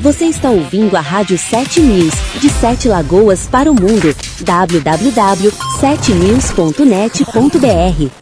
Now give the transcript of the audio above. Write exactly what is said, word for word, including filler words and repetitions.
Você está ouvindo a Rádio sete News, de Sete Lagoas para o mundo. w w w ponto sete news ponto net ponto b r